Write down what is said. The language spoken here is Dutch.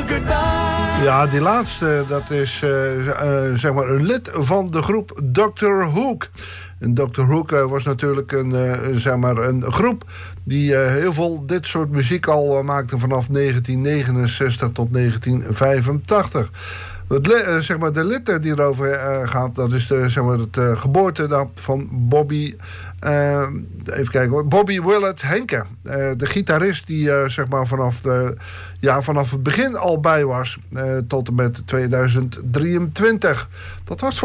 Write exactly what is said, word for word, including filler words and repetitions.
goodbye. Ja, die laatste, dat is uh, uh, zeg maar een lid van de groep doctor Hook. En doctor Hook uh, was natuurlijk een, uh, zeg maar een groep die uh, heel veel dit soort muziek al uh, maakte vanaf negentien negenenzestig tot negentien vijfentachtig. Het, uh, zeg maar, de lid die erover uh, gaat, dat is de, zeg maar, het uh, geboortedag van Bobby. Uh, even kijken hoor. Bobby Willett Henke. Uh, de gitarist die uh, zeg maar vanaf, de, ja, vanaf het begin al bij was. Uh, tot en met tweeduizend drieëntwintig. Dat was